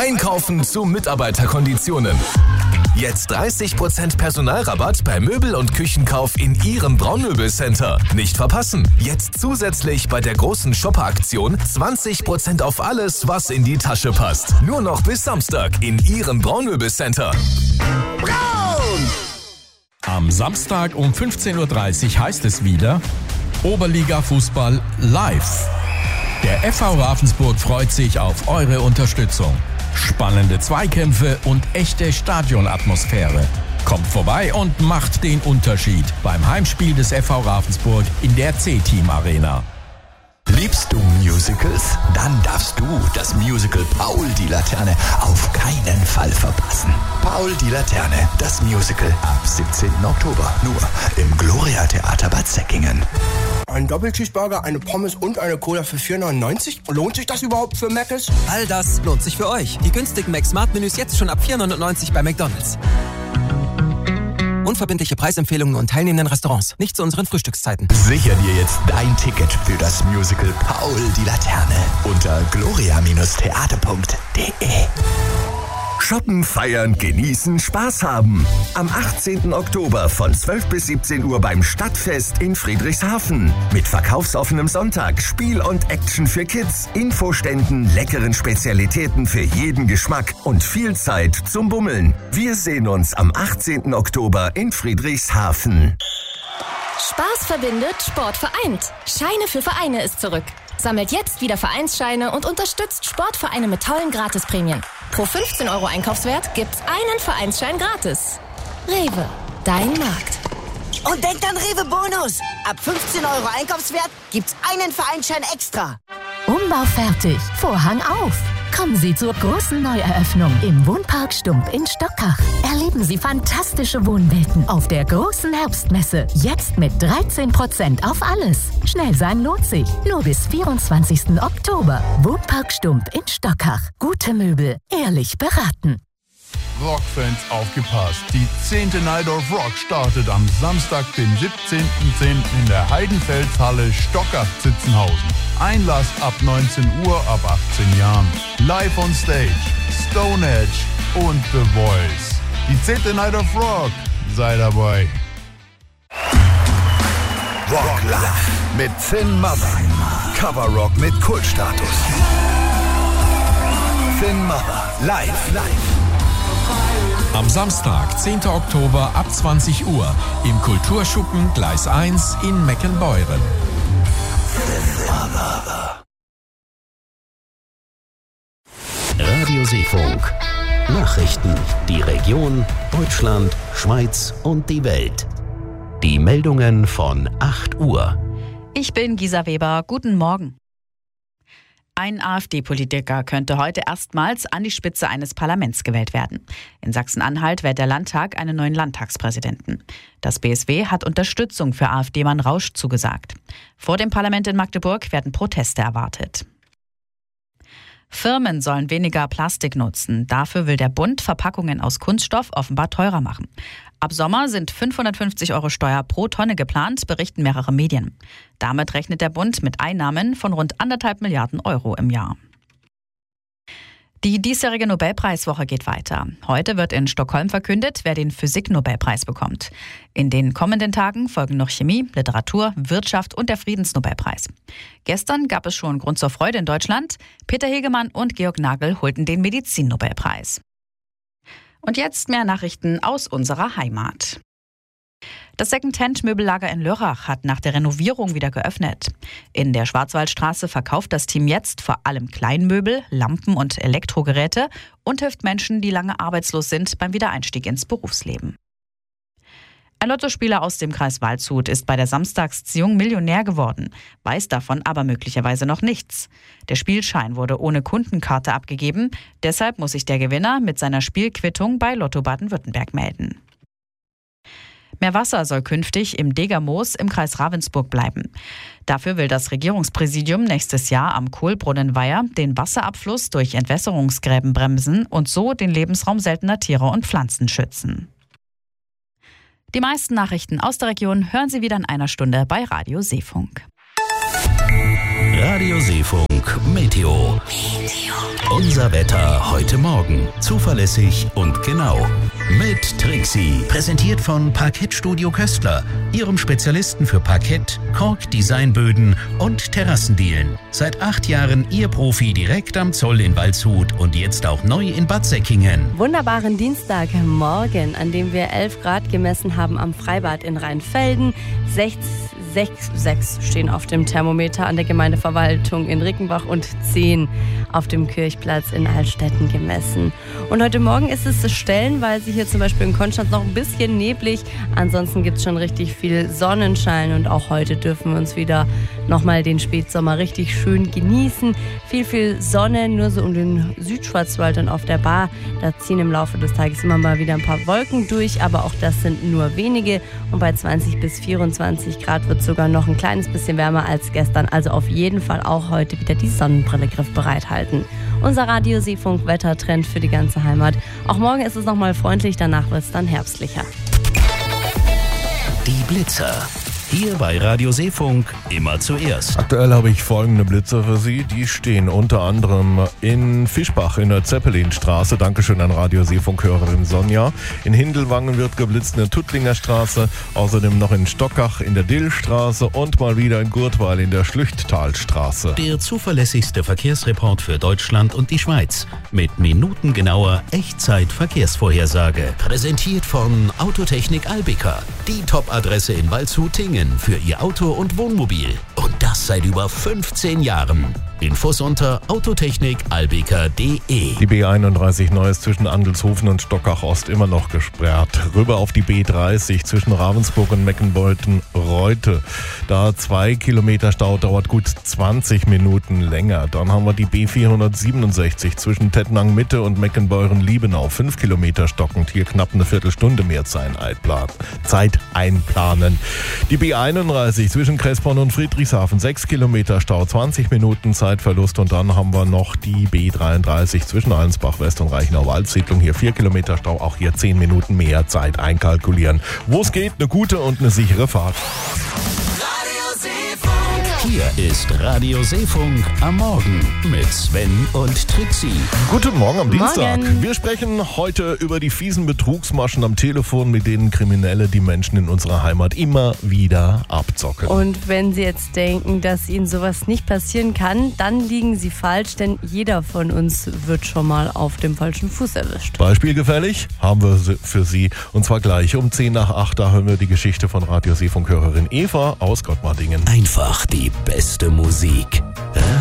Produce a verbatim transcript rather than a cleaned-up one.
Einkaufen zu Mitarbeiterkonditionen. Jetzt dreißig Prozent Personalrabatt bei Möbel- und Küchenkauf in Ihrem Braunmöbelcenter. Nicht verpassen. Jetzt zusätzlich bei der großen Shopper-Aktion zwanzig Prozent auf alles, was in die Tasche passt. Nur noch bis Samstag in Ihrem Braunmöbelcenter. Braun! Am Samstag um fünfzehn Uhr dreißig heißt es wieder Oberliga-Fußball live. Der F V Ravensburg freut sich auf eure Unterstützung. Spannende Zweikämpfe und echte Stadionatmosphäre. Kommt vorbei und macht den Unterschied beim Heimspiel des F V Ravensburg in der C-Team Arena. Liebst du Musicals? Dann darfst du das Musical Paul die Laterne auf keinen Fall verpassen. Paul die Laterne, das Musical ab siebzehnten Oktober, nur im Gloria Theater Bad Säckingen. Ein Doppelcheeseburger, eine Pommes und eine Cola für vier neunundneunzig? Lohnt sich das überhaupt für Mc's? All das lohnt sich für euch. Die günstigen Mac-Smart-Menüs jetzt schon ab vier neunundneunzig bei McDonald's. Unverbindliche Preisempfehlungen und teilnehmenden Restaurants. Nicht zu unseren Frühstückszeiten. Sicher dir jetzt dein Ticket für das Musical Paul die Laterne unter gloria Theater punkt de. Shoppen, feiern, genießen, Spaß haben. Am achtzehnten Oktober von zwölf bis siebzehn Uhr beim Stadtfest in Friedrichshafen. Mit verkaufsoffenem Sonntag, Spiel und Action für Kids, Infoständen, leckeren Spezialitäten für jeden Geschmack und viel Zeit zum Bummeln. Wir sehen uns am achtzehnten Oktober in Friedrichshafen. Spaß verbindet, Sport vereint. Scheine für Vereine ist zurück. Sammelt jetzt wieder Vereinsscheine und unterstützt Sportvereine mit tollen Gratisprämien. Pro fünfzehn Euro Einkaufswert gibt's einen Vereinsschein gratis. Rewe, dein Markt. Und denkt an Rewe Bonus. Ab fünfzehn Euro Einkaufswert gibt's einen Vereinsschein extra. Umbau fertig, Vorhang auf. Kommen Sie zur großen Neueröffnung im Wohnpark Stump in Stockach. Erleben Sie fantastische Wohnwelten auf der großen Herbstmesse. Jetzt mit dreizehn Prozent auf alles. Schnell sein lohnt sich. Nur bis vierundzwanzigsten Oktober. Wohnpark Stump in Stockach. Gute Möbel, ehrlich beraten. Rockfans aufgepasst. Die zehnte Night of Rock startet am Samstag, den siebzehnten zehnten in der Heidenfelshalle Stockach-Zitzenhausen. Einlass ab neunzehn Uhr, ab achtzehn Jahren. Live on Stage, Stone Edge und The Voice. Die zehnte Night of Rock. Sei dabei. Rock Live mit Finn Mother. Cover Rock mit Kultstatus. Finn Mother. Live. Live. Am Samstag, zehnten Oktober ab zwanzig Uhr im Kulturschuppen Gleis eins in Meckenbeuren. Radio Seefunk. Nachrichten, die Region, Deutschland, Schweiz und die Welt. Die Meldungen von acht Uhr. Ich bin Gisa Weber. Guten Morgen. Ein AfD-Politiker könnte heute erstmals an die Spitze eines Parlaments gewählt werden. In Sachsen-Anhalt wählt der Landtag einen neuen Landtagspräsidenten. Das B S W hat Unterstützung für AfD-Mann Rausch zugesagt. Vor dem Parlament in Magdeburg werden Proteste erwartet. Firmen sollen weniger Plastik nutzen. Dafür will der Bund Verpackungen aus Kunststoff offenbar teurer machen. Ab Sommer sind fünfhundertfünfzig Euro Steuer pro Tonne geplant, berichten mehrere Medien. Damit rechnet der Bund mit Einnahmen von rund anderthalb Milliarden Euro im Jahr. Die diesjährige Nobelpreiswoche geht weiter. Heute wird in Stockholm verkündet, wer den Physik-Nobelpreis bekommt. In den kommenden Tagen folgen noch Chemie, Literatur, Wirtschaft und der Friedensnobelpreis. Gestern gab es schon Grund zur Freude in Deutschland. Peter Hegemann und Georg Nagel holten den Medizin-Nobelpreis. Und jetzt mehr Nachrichten aus unserer Heimat. Das Second-Hand-Möbellager in Lörrach hat nach der Renovierung wieder geöffnet. In der Schwarzwaldstraße verkauft das Team jetzt vor allem Kleinmöbel, Lampen und Elektrogeräte und hilft Menschen, die lange arbeitslos sind, beim Wiedereinstieg ins Berufsleben. Ein Lottospieler aus dem Kreis Waldshut ist bei der Samstagsziehung Millionär geworden, weiß davon aber möglicherweise noch nichts. Der Spielschein wurde ohne Kundenkarte abgegeben, deshalb muss sich der Gewinner mit seiner Spielquittung bei Lotto Baden-Württemberg melden. Mehr Wasser soll künftig im Degermoos im Kreis Ravensburg bleiben. Dafür will das Regierungspräsidium nächstes Jahr am Kohlbrunnenweiher den Wasserabfluss durch Entwässerungsgräben bremsen und so den Lebensraum seltener Tiere und Pflanzen schützen. Die meisten Nachrichten aus der Region hören Sie wieder in einer Stunde bei Radio Seefunk. Radio Seefunk Meteo. Meteo. Unser Unser Wetter heute Morgen. Zuverlässig und genau. Mit Trixie. Präsentiert von Parkettstudio Köstler. Ihrem Spezialisten für Parkett, Kork-Designböden und Terrassendielen. Seit acht Jahren Ihr Profi direkt am Zoll in Waldshut und jetzt auch neu in Bad Säckingen. Wunderbaren Dienstagmorgen, an dem wir elf Grad gemessen haben am Freibad in Rheinfelden. sechs, sechs, sechs stehen auf dem Thermometer an der Gemeindeverwaltung in Rickenbach und zehn auf dem Kirchplatz in Altstetten gemessen. Und heute Morgen ist es stellenweise hier zum Beispiel in Konstanz noch ein bisschen neblig. Ansonsten gibt es schon richtig viel Sonnenschein und auch heute dürfen wir uns wieder nochmal den Spätsommer richtig schön genießen. Viel, viel Sonne, nur so um den Südschwarzwald und auf der Bar. Da ziehen im Laufe des Tages immer mal wieder ein paar Wolken durch, aber auch das sind nur wenige. Und bei zwanzig bis vierundzwanzig Grad wird es sogar noch ein kleines bisschen wärmer als gestern. Also auf jeden Fall auch heute wieder die Sonnenbrille griffbereit halten. Unser Radio-Seefunk-Wettertrend für die ganze Heimat. Auch morgen ist es nochmal freundlich, danach wird es dann herbstlicher. Die Blitzer. Hier bei Radio Seefunk immer zuerst. Aktuell habe ich folgende Blitzer für Sie. Die stehen unter anderem in Fischbach in der Zeppelinstraße. Dankeschön an Radio Seefunk-Hörerin Sonja. In Hindelwangen wird geblitzt in der Tuttlinger Straße. Außerdem noch in Stockach in der Dillstraße und mal wieder in Gurtweil in der Schlüchttalstraße. Der zuverlässigste Verkehrsreport für Deutschland und die Schweiz. Mit minutengenauer Echtzeit-Verkehrsvorhersage. Präsentiert von Autotechnik Albica. Die Top-Adresse in Waldshut-Tingen für Ihr Auto und Wohnmobil. Und das seit über fünfzehn Jahren. Infos unter autotechnik albica punkt de. Die B einunddreißig Neues zwischen Andelshofen und Stockach Ost immer noch gesperrt. Rüber auf die B dreißig zwischen Ravensburg und Meckenbeuten-Reute. Da zwei Kilometer Stau, dauert gut zwanzig Minuten länger. Dann haben wir die B vierhundertsiebenundsechzig zwischen Tettnang Mitte und Meckenbeuren-Liebenau. fünf Kilometer stockend, hier knapp eine Viertelstunde mehr Zeit einplanen. Die B einunddreißig zwischen Kressborn und Friedrichshafen. sechs Kilometer Stau, zwanzig Minuten Zeit. Zeitverlust. Und dann haben wir noch die B dreiunddreißig zwischen Allensbach West und Reichenau-Waldsiedlung. Hier vier Kilometer Stau, auch hier zehn Minuten mehr Zeit einkalkulieren. Wo es geht, eine gute und eine sichere Fahrt. Hier ist Radio Seefunk am Morgen mit Sven und Trixie. Guten Morgen am Dienstag. Morgen. Wir sprechen heute über die fiesen Betrugsmaschen am Telefon, mit denen Kriminelle die Menschen in unserer Heimat immer wieder abzocken. Und wenn Sie jetzt denken, dass Ihnen sowas nicht passieren kann, dann liegen Sie falsch, denn jeder von uns wird schon mal auf dem falschen Fuß erwischt. Beispielgefällig haben wir für Sie, und zwar gleich um zehn nach acht, da hören wir die Geschichte von Radio Seefunk-Hörerin Eva aus Gottmardingen. Einfach die beste Musik.